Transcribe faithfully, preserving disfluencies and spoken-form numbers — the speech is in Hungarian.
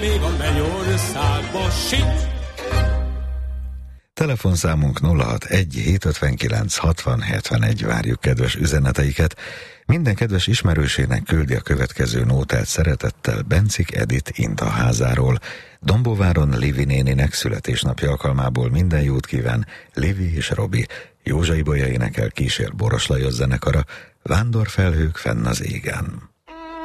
ég a mennyországba sit. Telefonszámunk nulla hat egy hét ötvenkilenc hatvan hetvenegy, várjuk kedves üzeneteiket. Minden kedves ismerősének küldi a következő nótát szeretettel Bencik Edith Intaházáról. Dombóváron Livi néninek születésnapja alkalmából minden jót kíván Livi és Robi. Józsai Bolya énekel, kísér Boros Lajos zenekara, Vándorfelhők fenn az égen.